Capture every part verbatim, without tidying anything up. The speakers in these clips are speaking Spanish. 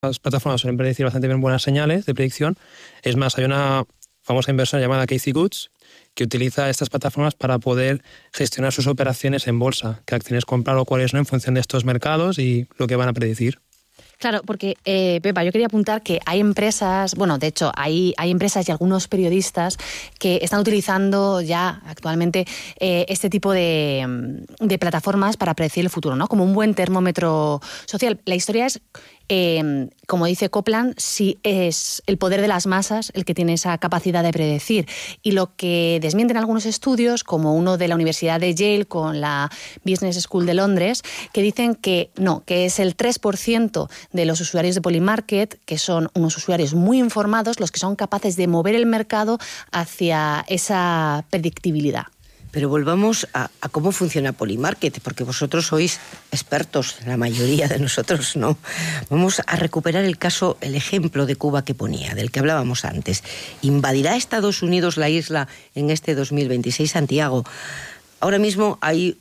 Las plataformas suelen predecir bastante bien buenas señales de predicción. Es más, hay una famosa inversora llamada Casey Goods que utiliza estas plataformas para poder gestionar sus operaciones en bolsa, qué acciones comprar o cuáles no en función de estos mercados y lo que van a predecir. Claro, porque, eh, Pepa, yo quería apuntar que hay empresas, bueno, de hecho, hay, hay empresas y algunos periodistas que están utilizando ya actualmente eh, este tipo de, de plataformas para predecir el futuro, ¿no? Como un buen termómetro social. La historia es, eh, como dice Copland, si es el poder de las masas el que tiene esa capacidad de predecir. Y lo que desmienten algunos estudios, como uno de la Universidad de Yale con la Business School de Londres, que dicen que no, que es el tres por ciento de los usuarios de Polymarket, que son unos usuarios muy informados, los que son capaces de mover el mercado hacia esa predictibilidad. Pero volvamos a, a cómo funciona Polymarket, porque vosotros sois expertos, la mayoría de nosotros no. Vamos a recuperar el caso, el ejemplo de Cuba que ponía, del que hablábamos antes. ¿Invadirá Estados Unidos la isla en este dos mil veintiséis, Santiago? Ahora mismo hay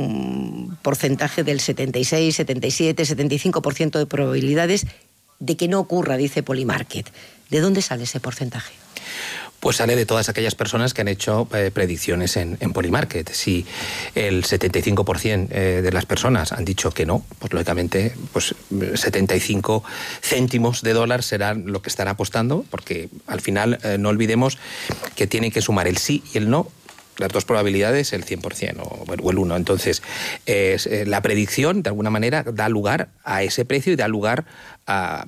un porcentaje del setenta y seis, setenta y siete, setenta y cinco por ciento de probabilidades de que no ocurra, dice Polymarket. ¿De dónde sale ese porcentaje? Pues sale de todas aquellas personas que han hecho eh, predicciones en, en Polymarket. Si el setenta y cinco por ciento eh, de las personas han dicho que no, pues lógicamente pues setenta y cinco céntimos de dólar serán lo que están apostando, porque al final eh, no olvidemos que tienen que sumar el sí y el no. Las dos probabilidades, el cien por ciento o, o el uno. Entonces, eh, la predicción, de alguna manera, da lugar a ese precio y da lugar a,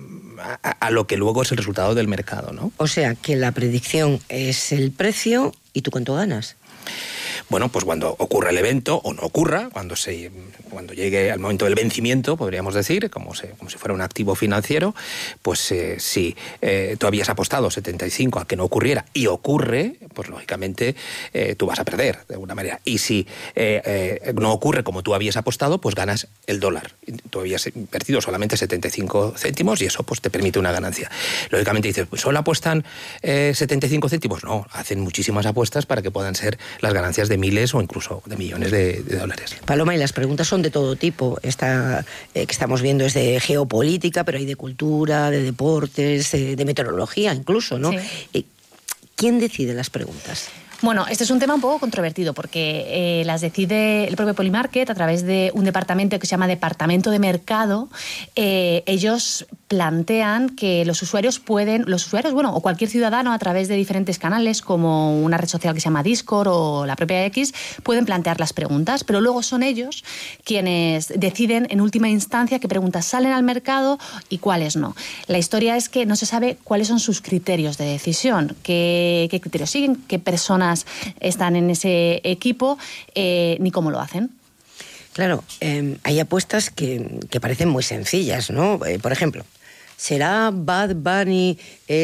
a, a lo que luego es el resultado del mercado, ¿no? O sea, que la predicción es el precio y tú cuánto ganas. Bueno, pues cuando ocurra el evento, o no ocurra, cuando se cuando llegue al momento del vencimiento, podríamos decir, como, se, como si fuera un activo financiero, pues eh, si eh, tú habías apostado setenta y cinco a que no ocurriera y ocurre, pues lógicamente eh, tú vas a perder de alguna manera. Y si eh, eh, no ocurre como tú habías apostado, pues ganas el dólar. Tú habías invertido solamente setenta y cinco céntimos y eso pues te permite una ganancia. Lógicamente dices, pues ¿solo apuestan eh, setenta y cinco céntimos? No, hacen muchísimas apuestas para que puedan ser las ganancias de miles o incluso de millones de, de dólares. Paloma, y las preguntas son de todo tipo. Esta eh, que estamos viendo es de geopolítica, pero hay de cultura, de deportes, eh, de meteorología incluso, ¿no? Sí. Eh, ¿Quién decide las preguntas? Bueno, este es un tema un poco controvertido porque eh, las decide el propio Polymarket a través de un departamento que se llama Departamento de Mercado. Eh, ellos plantean que los usuarios pueden, los usuarios, bueno, o cualquier ciudadano a través de diferentes canales como una red social que se llama Discord o la propia X, pueden plantear las preguntas, pero luego son ellos quienes deciden en última instancia qué preguntas salen al mercado y cuáles no. La historia es que no se sabe cuáles son sus criterios de decisión, qué, qué criterios siguen, qué personas están en ese equipo, eh, ni cómo lo hacen. Claro, eh, hay apuestas que, que parecen muy sencillas, ¿no? Eh, por ejemplo, ¿será Bad Bunny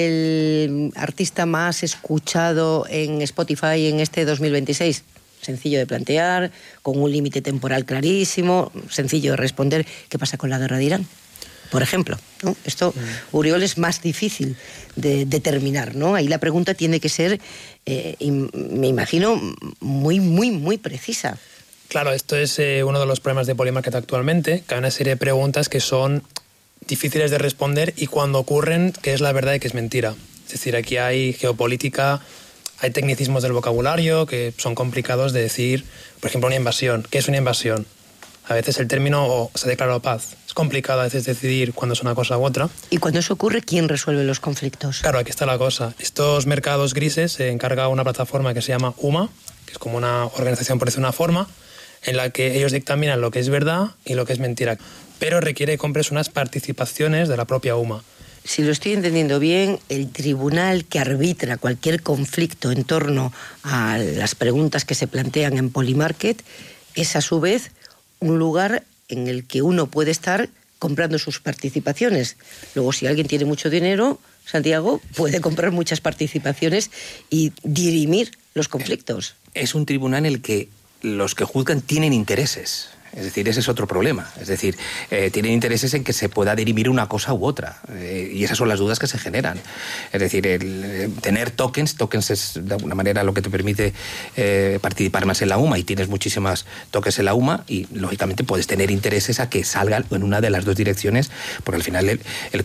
el artista más escuchado en Spotify en este dos mil veintiséis? Sencillo de plantear, con un límite temporal clarísimo, sencillo de responder. ¿Qué pasa con la guerra de Irán? Por ejemplo, ¿no? Esto, Uriol, es más difícil de determinar, ¿no? Ahí la pregunta tiene que ser, eh, me imagino, muy, muy, muy precisa. Claro, esto es eh, uno de los problemas de Polymarket actualmente, que hay una serie de preguntas que son difíciles de responder y cuando ocurren, qué es la verdad y qué es mentira. Es decir, aquí hay geopolítica, hay tecnicismos del vocabulario que son complicados de decir. Por ejemplo, una invasión. ¿Qué es una invasión? A veces el término o se ha declarado paz. Es complicado a veces decidir cuándo es una cosa u otra. ¿Y cuando eso ocurre, quién resuelve los conflictos? Claro, aquí está la cosa. Estos mercados grises se encarga una plataforma que se llama U M A, que es como una organización, por decir una forma, en la que ellos dictaminan lo que es verdad y lo que es mentira. Pero requiere que compres unas participaciones de la propia U M A. Si lo estoy entendiendo bien, el tribunal que arbitra cualquier conflicto en torno a las preguntas que se plantean en Polymarket es a su vez un lugar en el que uno puede estar comprando sus participaciones. Luego, si alguien tiene mucho dinero, Santiago, puede comprar muchas participaciones y dirimir los conflictos. Es un tribunal en el que los que juzgan tienen intereses. Es decir, ese es otro problema. Es decir, eh, tienen intereses en que se pueda dirimir una cosa u otra. Eh, y esas son las dudas que se generan. Es decir, el, el tener tokens, tokens es de alguna manera lo que te permite eh, participar más en la U M A y tienes muchísimas tokens en la U M A y lógicamente puedes tener intereses a que salgan en una de las dos direcciones porque al final el, el,